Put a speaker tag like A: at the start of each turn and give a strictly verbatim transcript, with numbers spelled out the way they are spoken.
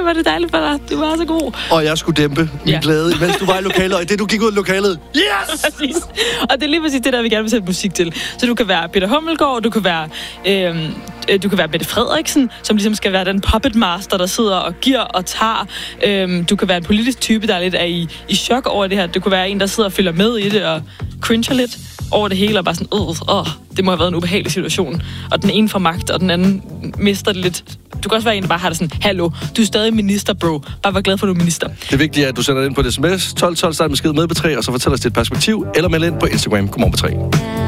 A: var det dejligt for dig. Du var så god.
B: Og jeg skulle dæmpe min
A: Ja.
B: glæde, mens du var i lokalet, og i det, du gik ud af lokalet. Yes!
A: Præcis. Og det er lige præcis det, der vi gerne vil sætte musik til. Så du kan være Peter Hummelgaard, du kan være, øhm, øh, du kan være Mette Frederiksen, som ligesom skal være den puppet master, der sidder og giver og tager. Øhm, du kan være en politisk type, der er lidt er i, i chok over det her. Du kan være en, der sidder og følger med i det og cringer lidt over det hele, og bare sådan, åh, åh, det må have været en ubehagelig situation. Og den ene får magt, og den anden mister det lidt. Du kan også være en, der bare har det sådan, hallo, du er stadig minister, bro. Bare vær glad for, at du er minister.
B: Det vigtige er, at du sender ind på et sms, tolv tolv, start med skid med på tre, og så fortæller os dit perspektiv, eller meld ind på Instagram. Godmorgen på tre.